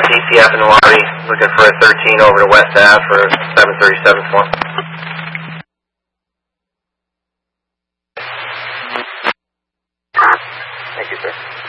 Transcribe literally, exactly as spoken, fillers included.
D C F and Wari, looking for a thirteen over to West Ave for seven thirty-seven form. Thank you, sir.